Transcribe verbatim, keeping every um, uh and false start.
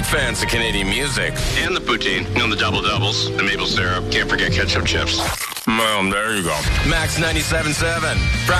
big fans of Canadian music. And the poutine, you know, the double doubles, the maple syrup. Can't forget ketchup chips. Well, there you go. Max ninety-seven point seven.